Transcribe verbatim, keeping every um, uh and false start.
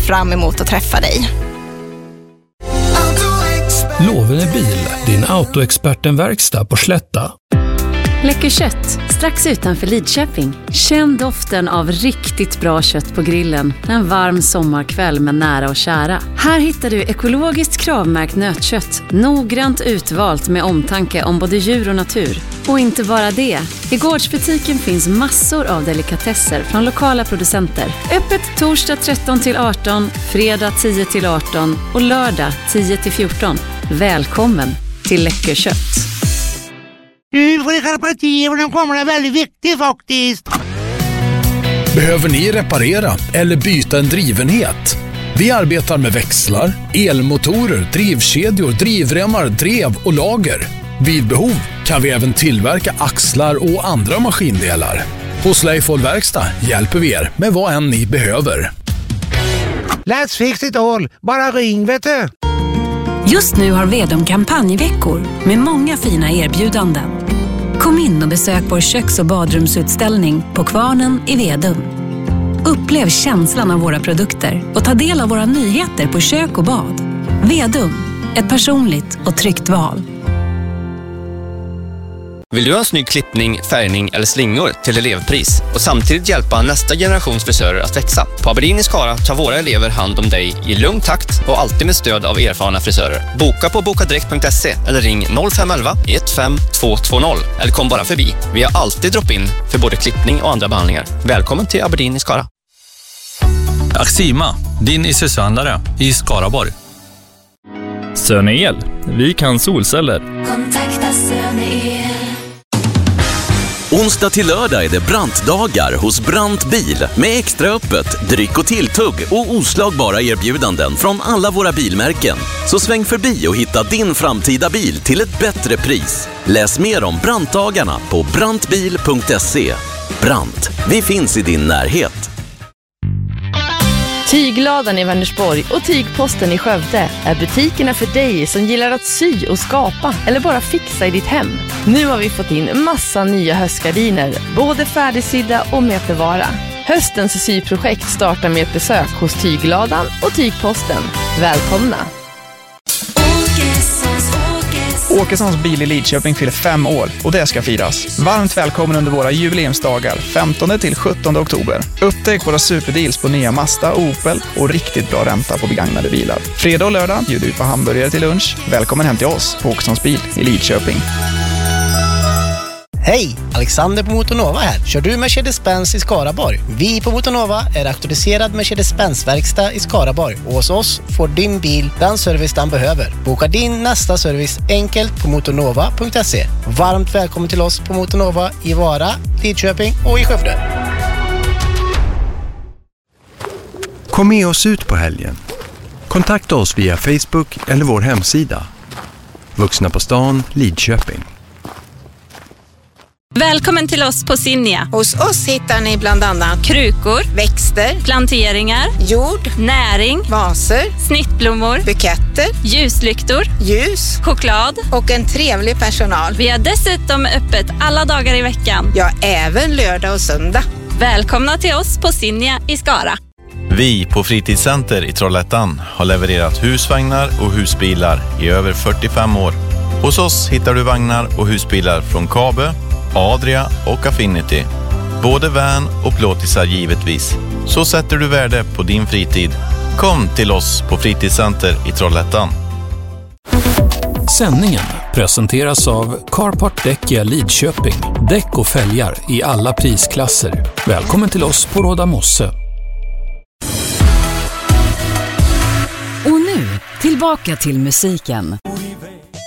fram emot att träffa dig. Lovene Bil, din autoexperten-verkstad på Slätta. Läcker kött, strax utanför Lidköping. Känn doften av riktigt bra kött på grillen en varm sommarkväll med nära och kära. Här hittar du ekologiskt kravmärkt nötkött, noggrant utvalt med omtanke om både djur och natur. Och inte bara det. I gårdsbutiken finns massor av delikatesser från lokala producenter. Öppet torsdag tretton till arton, fredag tio till arton och lördag tio till fjorton. Välkommen till Läcker kött. Du får skärpa till, och den kommer är väldigt viktig faktiskt. Behöver ni reparera eller byta en drivenhet? Vi arbetar med växlar, elmotorer, drivkedjor, drivremmar, drev och lager. Vid behov kan vi även tillverka axlar och andra maskindelar. Hos Leifol Verkstad hjälper vi er med vad än ni behöver. Let's fix it all. Bara ring, vet du. Just nu har Vedum kampanjveckor med många fina erbjudanden. Kom in och besök vår köks- och badrumsutställning på Kvarnen i Vedum. Upplev känslan av våra produkter och ta del av våra nyheter på kök och bad. Vedum, ett personligt och tryggt val. Vill du ha en snygg klippning, färgning eller slingor till elevpris och samtidigt hjälpa nästa generations frisörer att växa? På Aberdeen i Skara tar våra elever hand om dig i lugn takt och alltid med stöd av erfarna frisörer. Boka på bokadirekt punkt se eller ring noll fem ett ett ett fem två två noll eller kom bara förbi. Vi har alltid drop-in för både klippning och andra behandlingar. Välkommen till Aberdeen i Skara. Axima, din Isuzu-handlare i Skaraborg. Söneel, vi kan solceller. Kontakta Söneel. Onsdag till lördag är det Brantdagar hos Brant Bil med extra öppet, dryck och tilltugg och oslagbara erbjudanden från alla våra bilmärken. Så sväng förbi och hitta din framtida bil till ett bättre pris. Läs mer om Brantdagarna på brantbil punkt se. Brant, vi finns i din närhet. Tygladan i Vänersborg och Tygposten i Skövde är butikerna för dig som gillar att sy och skapa eller bara fixa i ditt hem. Nu har vi fått in massa nya höstgardiner, både färdigsydda och med förvara. Höstens syprojekt startar med ett besök hos Tygladan och Tygposten. Välkomna! Åkessons bil i Lidköping fyller fem år och det ska firas. Varmt välkommen under våra jubileumsdagar femtonde till sjuttonde oktober. Upptäck våra superdeals på nya Mazda och Opel och riktigt bra ränta på begagnade bilar. Fredag och lördag bjuder vi på hamburgare till lunch. Välkommen hem till oss på Åkessons bil i Lidköping. Hej, Alexander på Motonova här. Kör du Mercedes-Benz i Skaraborg? Vi på Motonova är auktoriserad Mercedes-Benz-verkstad i Skaraborg. Och hos oss får din bil den service den behöver. Boka din nästa service enkelt på motonova punkt se. Varmt välkommen till oss på Motonova i Vara, Lidköping och i Skövde. Kom med oss ut på helgen. Kontakta oss via Facebook eller vår hemsida. Vuxna på stan, Lidköping. Välkommen till oss på Sinja. Hos oss hittar ni bland annat krukor, växter, planteringar, jord, näring, vaser, snittblommor, buketter, ljuslyktor, ljus, choklad och en trevlig personal. Vi har dessutom öppet alla dagar i veckan. Ja, även lördag och söndag. Välkomna till oss på Sinja i Skara. Vi på Fritidscenter i Trollhättan har levererat husvagnar och husbilar i över fyrtiofem år. Hos oss hittar du vagnar och husbilar från Kabe, Adria och Affinity. Både van och plåtisar givetvis. Så sätter du värde på din fritid. Kom till oss på Fritidscenter i Trollhättan. Sändningen presenteras av Carpart Däckia Lidköping. Däck och fälgar i alla prisklasser. Välkommen till oss på Råda Mosse. Och nu, tillbaka till musiken.